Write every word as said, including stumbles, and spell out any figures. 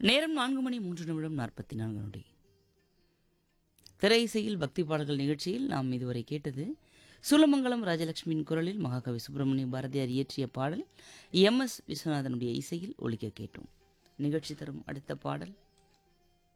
நேரம் நான்கு மணி மூன்று நிமிடம் நாற்பத்தி நான்கு நொடி. திரை இசையில் பக்தி பாடல்கள் நிகழ்ச்சியில் நாம் இதுவரை கேட்டது சூலமங்கலம் ராஜலட்சுமியின் குரலில் மகாகவி சுப்பிரமணிய பாரதியார் இயற்றிய பாடல் எம் எஸ் விஸ்வநாதனுடைய இசையில் ஒலிக்க கேட்டோம். நிகழ்ச்சி தரும் அடுத்த பாடல்